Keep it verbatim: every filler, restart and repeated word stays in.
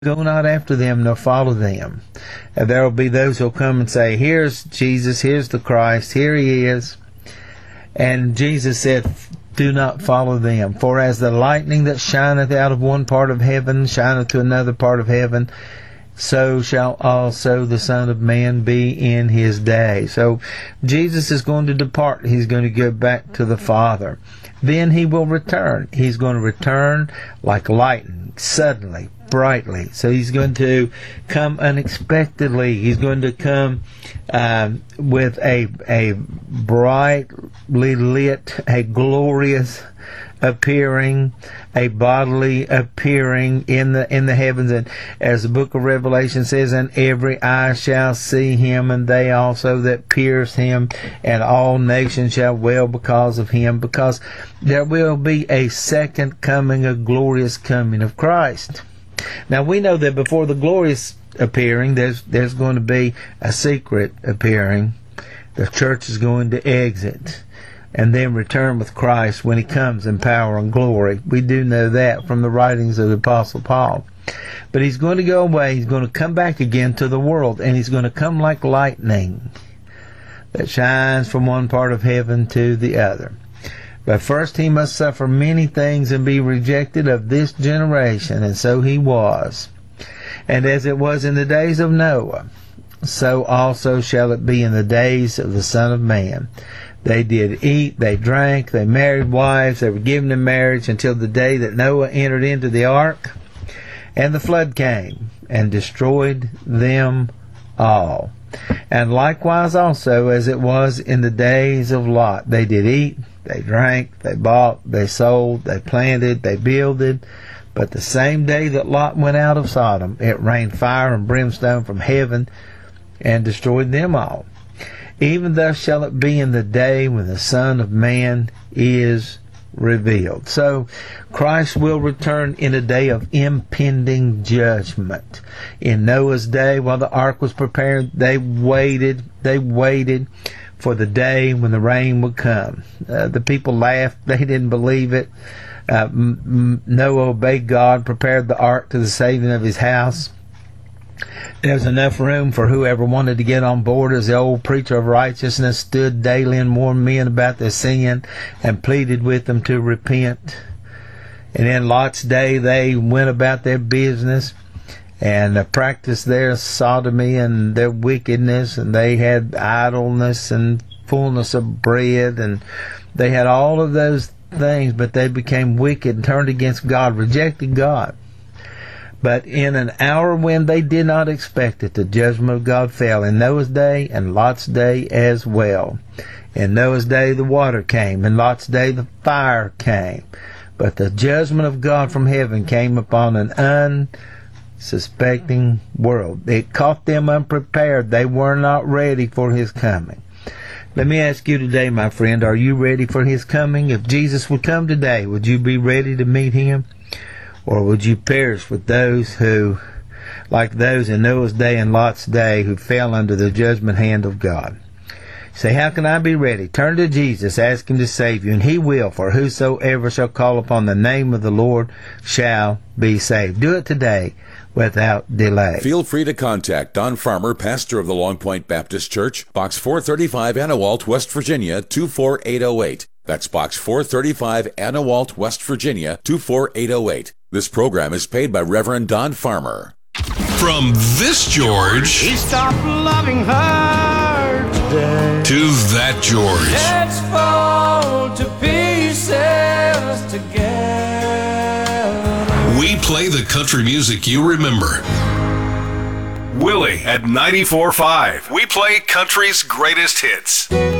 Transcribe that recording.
Go not after them, nor follow them. And there will be those who will come and say, here's Jesus, here's the Christ, here he is. And Jesus said, do not follow them. For as the lightning that shineth out of one part of heaven shineth to another part of heaven, so shall also the Son of Man be in his day. So Jesus is going to depart. He's going to go back to the Father. Then he will return. He's going to return like lightning, suddenly, brightly. So he's going to come unexpectedly. He's going to come um, with a a brightly lit, a glorious appearing, a bodily appearing in the in the heavens, and as the book of Revelation says, and every eye shall see him, and they also that pierce him, and all nations shall wail because of him, because there will be a second coming, a glorious coming of Christ. Now we know that before the glorious appearing, there's there's going to be a secret appearing. The church is going to exit and then return with Christ when he comes in power and glory. We do know that from the writings of the Apostle Paul. But he's going to go away, he's going to come back again to the world, and he's going to come like lightning that shines from one part of heaven to the other. But first he must suffer many things and be rejected of this generation, and so he was. And as it was in the days of Noah, so also shall it be in the days of the Son of Man. They did eat, they drank, they married wives, they were given in marriage until the day that Noah entered into the ark, and the flood came and destroyed them all. And likewise also as it was in the days of Lot, they did eat, they drank, they bought, they sold, they planted, they builded. But the same day that Lot went out of Sodom, it rained fire and brimstone from heaven and destroyed them all. Even thus shall it be in the day when the Son of Man is revealed. So Christ will return in a day of impending judgment. In Noah's day, while the ark was prepared, they waited, they waited for the day when the rain would come. Uh, the people laughed, they didn't believe it. Uh, Noah obeyed God, prepared the ark to the saving of his house. There was enough room for whoever wanted to get on board, as the old preacher of righteousness stood daily and warned men about their sin and pleaded with them to repent. And in Lot's day, they went about their business and uh, practiced their sodomy and their wickedness, and they had idleness and fullness of bread, and they had all of those things, but they became wicked and turned against God, rejected God. But in an hour when they did not expect it, the judgment of God fell in Noah's day and Lot's day as well. In Noah's day the water came, in Lot's day the fire came. But the judgment of God from heaven came upon an unsuspecting world. It caught them unprepared. They were not ready for his coming. Let me ask you today, my friend, are you ready for his coming? If Jesus would come today, would you be ready to meet him? Or would you perish with those who, like those in Noah's day and Lot's day, who fell under the judgment hand of God? Say, how can I be ready? Turn to Jesus, ask him to save you, and he will, for whosoever shall call upon the name of the Lord shall be saved. Do it today without delay. Feel free to contact Don Farmer, pastor of the Long Point Baptist Church, Box four thirty-five, Anawalt, West Virginia, two four eight oh eight. That's Box four thirty-five, Anawalt, West Virginia, two four eight oh eight. This program is paid by Reverend Don Farmer. From this George, he stopped loving her today. To that George. Let's fall to pieces together. We play the country music you remember. Willie at ninety-four point five. We play country's greatest hits.